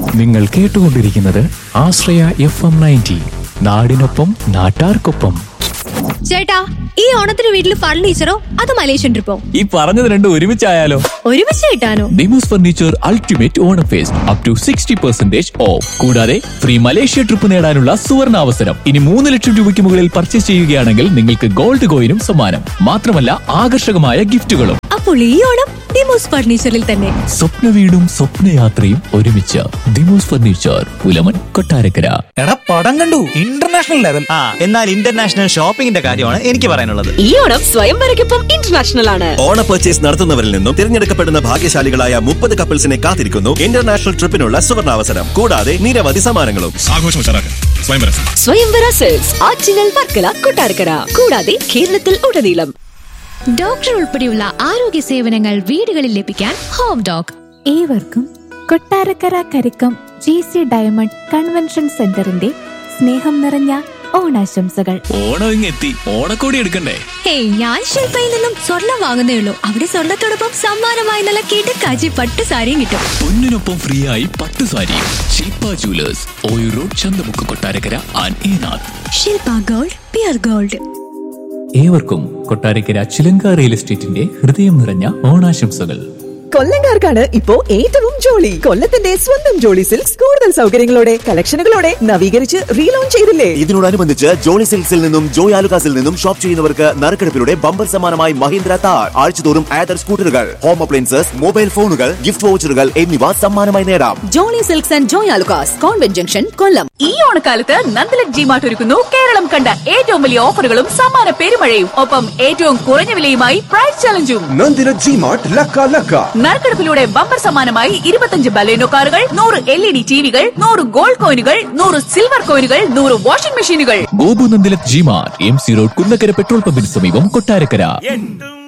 നിങ്ങൾ കേട്ടുകൊണ്ടിരിക്കുന്നത് ആശ്രയ FM 90. നാടിനൊപ്പം നാട്ടാർക്കൊപ്പം. ചേട്ടാ, ഈ ഓണത്തിന് വീട്ടിൽ ഫർണിച്ചറോ അതോ മലേഷ്യൻ ട്രിപ്പോ? ഈ പറഞ്ഞത് രണ്ടും ഒരുമിച്ചായാലോ? ഒരുമിച്ച് കിട്ടാനോ? Demos furniture ultimate Onam first up to 60% of. കൂടാതെ ഫ്രീ മലേഷ്യ ട്രിപ്പ് നേടാനുള്ള സുവർണ അവസരം. ഇനി 3 ലക്ഷം രൂപയ്ക്ക് മുകളിൽ പർച്ചേസ് ചെയ്യുകയാണെങ്കിൽ നിങ്ങൾക്ക് ഗോൾഡ് കോയിനും സമ്മാനം. മാത്രമല്ല ആകർഷകമായ ഗിഫ്റ്റുകളും. അപ്പോൾ ഈ ഓണം ഡിമോസ് ഫർണിച്ചറിൽ തന്നെ. സ്വപ്ന വീടും സ്വപ്നയാത്രയും ഒരുമിച്ച്. ഡിമോസ് ഫർണിച്ചർ, പുലമൺ, കൊട്ടാരക്കര. എടാ പടം കണ്ടു, ഇന്റർനാഷണൽ ലെവൽ. എന്നാൽ ഇന്റർനാഷണൽ ഷോപ്പിംഗിന്റെ കാര്യമാണ് എനിക്ക് പറയാനുള്ളത്. ഈ ഓണം സ്വയംവരയ്ക്കൊപ്പം ഇന്റർനാഷണൽ ആണ്. ഓണ പർച്ചേസ് നടത്തുന്നവരിൽ നിന്നും തിരഞ്ഞെടുക്കപ്പെടുന്ന ഭാഗ്യശാലികളായ 30 കപ്പിൾസിനെ കാത്തിരിക്കുന്നു ഇന്റർനാഷണൽ ട്രിപ്പിനുള്ള സുവർണാവസരം. കൂടാതെ നിരവധി സമ്മാനങ്ങളും. സ്വയംവര സെൽസ് ആറ്റിങ്ങൽ, വർക്കല, കൊട്ടാരക്കര. കൂടാതെ കേരളത്തിൽ ഉടനീളം. ഡോക്ടർ ഉൾപ്പെടെയുള്ള ആരോഗ്യ സേവനങ്ങൾ വീടുകളിൽ ലഭിക്കാൻ ഹോം ഡോക്. ഏവർക്കും Kottarakkara Karikkam GC diamond convention സെന്ററിന്റെ സ്നേഹം നിറഞ്ഞ ഓണാശംസകൾ. ഓണം ഇങ്ങെത്തി, ഓണക്കോടി എടുക്കണ്ടേ? ഹേയ്, ഞാൻ ശില്പയിൽ നിന്നും സ്വർണം വാങ്ങുന്നേ ഉള്ളൂ. അവിടെ സ്വർണത്തോടൊപ്പം സമ്മാനമായി നല്ല കിടക്കാച്ചി പട്ട് സാരിയും കിട്ടും. പൊന്നിനൊപ്പം ഫ്രീ ആയി പട്ട് സാരിയും. ശില്പ jewellers, Oyoor road, Chanthamukku, Kottarakkara and ഈനാഥ്. Shilpa gold, peer gold. ഏവർക്കും കൊട്ടാരക്കര ചിലങ്ക റിയൽ എസ്റ്റേറ്റിന്റെ ഹൃദയം നിറഞ്ഞ ഓണാശംസകൾ. കൊല്ലംകാർക്കാണ് ഇപ്പോ ഏറ്റവും ജോളി. കൊല്ലത്തിന്റെ സ്വന്തം ജോളി സിൽക്സ് കൂടുതൽ സൗകര്യങ്ങളോടെ, കളക്ഷനുകളോടെ നവീകരിച്ച് റീലോഞ്ച് ചെയ്തില്ലേ? ഇതിനോടനുബന്ധിച്ച് ജോളി സിൽക്സിൽ നിന്നും ജോയ് ആലുകാസിൽ നിന്നും ഷോപ്പ് ചെയ്യുന്നവർക്ക് നറുക്കെടുപ്പിലൂടെ ബമ്പർ സമ്മാനമായി മഹീന്ദ്ര താർ, ആഴ്ചതോറും ആദർ സ്കൂട്ടറുകൾ, ഹോം അപ്ലയൻസസ്, മൊബൈൽ ഫോണുകൾ, ഗിഫ്റ്റ് വൗച്ചറുകൾ എന്നിവ സമ്മാനമായി നേടാം. Jolly silks and Joy Alukkas, convent junction, കൊല്ലം. ഈ ഓണക്കാലത്ത് നന്ദലക് ജിമാർട്ട് ഒരുക്കുന്നു കേരളം കണ്ട ഏറ്റവും വലിയ ഓഫറുകളും സമ്മാന പെരുമഴയും. ഒപ്പം ഏറ്റവും കുറഞ്ഞ വിലയുമായി പ്രൈസ് ചലഞ്ചും. നന്ദിലക് ജിമാർട്ട് ലക്ക ലക്ക. നറുക്കെടുപ്പിലൂടെ ബമ്പർ സമ്മാനമായി 25 ബലേനോ കാറുകൾ, 100 LED ടിവികൾ, 100 ഗോൾഡ് കോയിനുകൾ, 100 സിൽവർ കോയിനുകൾ, 100 വാഷിംഗ് മെഷീനുകൾ. Gopu Nandilath G-Mart, MC road, Kunnakkara petrol പമ്പിന് സമീപം, കൊട്ടാരക്കര.